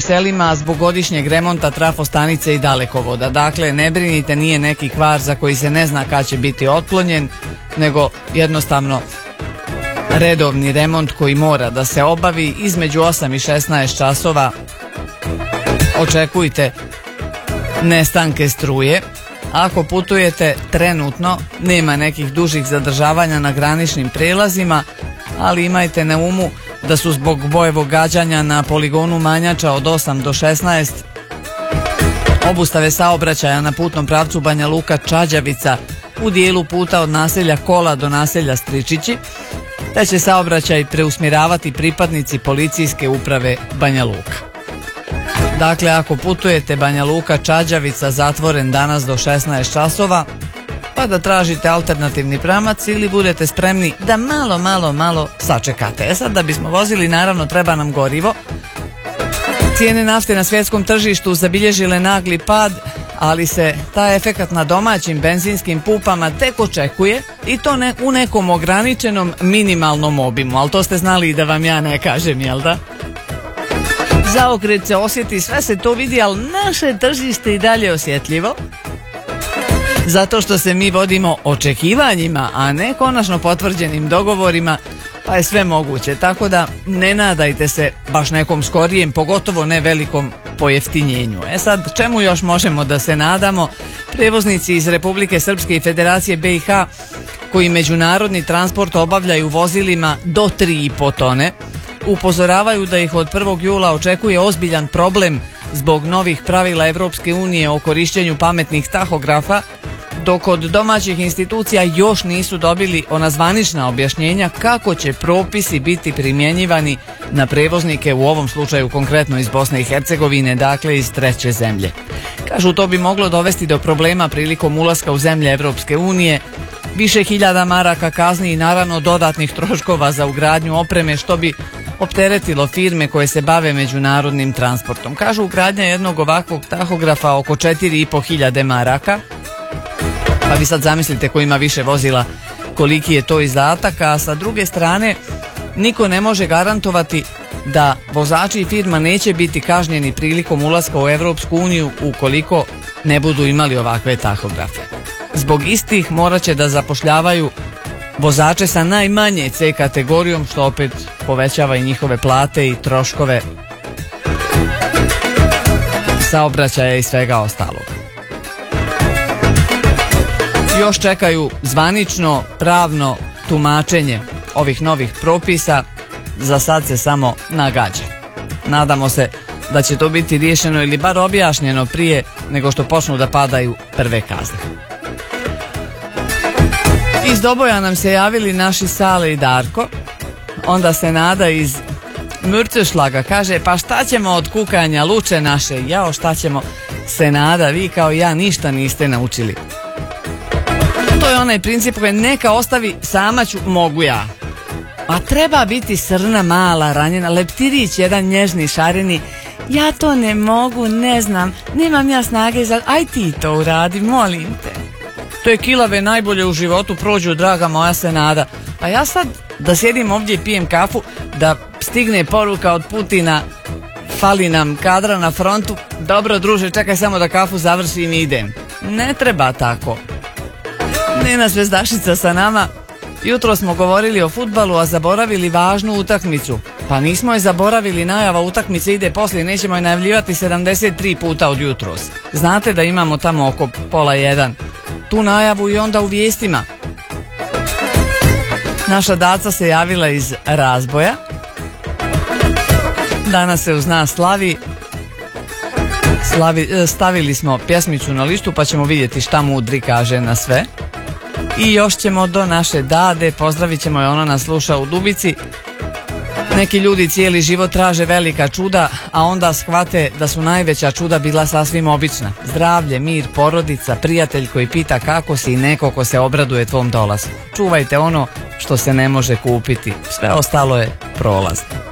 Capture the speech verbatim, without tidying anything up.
selima zbog godišnjeg remonta trafostanice i dalekovoda. Dakle, ne brinite, nije neki kvar za koji se ne zna kad će biti otklonjen, nego jednostavno redovni remont koji mora da se obavi između osam i šesnaest časova. Očekujte nestanke struje. Ako putujete trenutno, nema nekih dužih zadržavanja na graničnim prelazima, ali imajte na umu da su zbog bojevog gađanja na poligonu Manjača od osam do šesnaest obustave saobraćaja na putnom pravcu Banja Luka Čađavica u dijelu puta od naselja Kola do naselja Stričići, te će saobraćaj preusmjeravati pripadnici policijske uprave Banja Luka. Dakle, ako putujete Banja Luka Čađavica zatvoren danas do šesnaest časova, pa da tražite alternativni pravac ili budete spremni da malo, malo, malo sačekate. E sad, da bismo vozili, naravno treba nam gorivo. Cijene nafte na svjetskom tržištu zabilježile nagli pad, ali se taj efekat na domaćim benzinskim pumpama tek očekuje, i to ne, u nekom ograničenom minimalnom obimu, ali to ste znali i da vam ja ne kažem, jel da? Zaokret se osjeti, sve se to vidi, ali naše tržište i dalje osjetljivo, zato što se mi vodimo očekivanjima, a ne konačno potvrđenim dogovorima, pa je sve moguće. Tako da ne nadajte se baš nekom skorijem, pogotovo ne velikom pojeftinjenju. E sad, čemu još možemo da se nadamo? Prevoznici iz Republike Srpske i Federacije B i H koji međunarodni transport obavljaju vozilima do tri i po tone upozoravaju da ih od prvog jula očekuje ozbiljan problem zbog novih pravila Evropske unije o korišćenju pametnih tahografa, dok od domaćih institucija još nisu dobili ona zvanična objašnjenja kako će propisi biti primjenjivani na prevoznike, u ovom slučaju konkretno iz Bosne i Hercegovine, dakle iz treće zemlje. Kažu, to bi moglo dovesti do problema prilikom ulaska u zemlje Evropske unije, više hiljada maraka kazni i naravno dodatnih troškova za ugradnju opreme, što bi opteretilo firme koje se bave međunarodnim transportom. Kažu, ugradnja jednog ovakvog tahografa oko četiri i po hiljade maraka, pa vi sad zamislite ko ima više vozila koliki je to izdatak, a sa druge strane niko ne može garantovati da vozači i firma neće biti kažnjeni prilikom ulaska u Evropsku uniju ukoliko ne budu imali ovakve tahografe. Zbog istih morat će da zapošljavaju vozače sa najmanje C kategorijom, što opet povećava i njihove plate i troškove saobraćaja i svega ostalog. Još čekaju zvanično pravno tumačenje ovih novih propisa, za sad se samo nagađa. Nadamo se da će to biti riješeno ili bar objašnjeno prije nego što počnu da padaju prve kazne. Iz Doboja nam se javili naši Sale i Darko, onda se Nada iz Mürcešlaga kaže, pa šta ćemo od kukanja luče naše, jao šta ćemo. Se Nada, vi kao ja ništa niste naučili. To je onaj princip koji neka ostavi, sama ću, mogu ja. A treba biti srna mala, ranjena, leptirić jedan nježni, šareni. Ja to ne mogu, ne znam, nemam ja snage za... Aj ti to uradi, molim te. To je kilave najbolje u životu prođu, draga moja Senada. A ja sad da sjedim ovdje i pijem kafu, da stigne poruka od Putina, fali nam kadra na frontu, dobro druže, čekaj samo da kafu završim i idem. Ne treba tako. Nena Zvezdašica sa nama. Jutro smo govorili o fudbalu, a zaboravili važnu utakmicu. Pa nismo je zaboravili, najava utakmice ide poslije, nećemo je najavljivati sedamdeset tri puta od jutros. Znate da imamo tamo oko pola jedan tu najavu i onda u vijestima. Naša Daca se javila iz Razboja. Danas se uz nas slavi. slavi stavili smo pjesmicu na listu, pa ćemo vidjeti šta mudri kaže na sve. I još ćemo do naše Dade, pozdravit ćemo je, ona nas sluša u Dubici. Neki ljudi cijeli život traže velika čuda, a onda shvate da su najveća čuda bila sasvim obična. Zdravlje, mir, porodica, prijatelj koji pita kako si i neko ko se obraduje tvom dolasku. Čuvajte ono što se ne može kupiti, sve ostalo je prolazno.